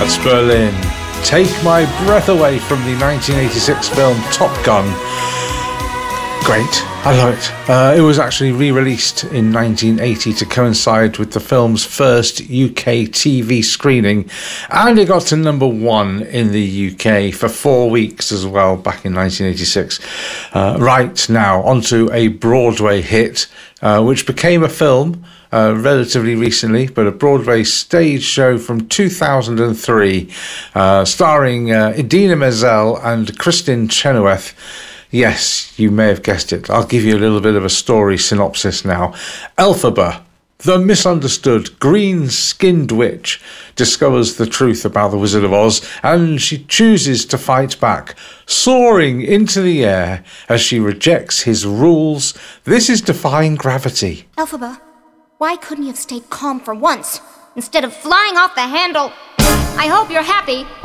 That's Berlin. Take My Breath Away from the 1986 film Top Gun. Great, I love it. It was actually re-released in 1980 to coincide with the film's first UK TV screening, and it got to number 1 in the UK for 4 weeks as well back in 1986. Right, now onto a Broadway hit, which became a film relatively recently, but a Broadway stage show from 2003, starring Idina Menzel and Kristin Chenoweth. Yes, you may have guessed it. I'll give you a little bit of a story synopsis now. Elphaba, the misunderstood green-skinned witch, discovers the truth about the Wizard of Oz, and she chooses to fight back, soaring into the air as she rejects his rules. This is defying gravity. Elphaba, why couldn't you have stayed calm for once, instead of flying off the handle? I hope you're happy.